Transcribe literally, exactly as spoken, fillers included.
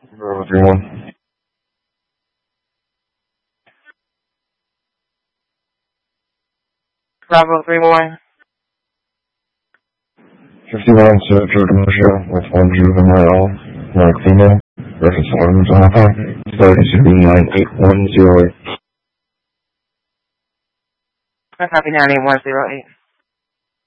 Bravo three one. Bravo three one. fifty-one, Sergio Demotia with one juvenile, black female, reference alarms on Alpha, thirty-two nine eight one zero eight. I copy nine eight one zero eight.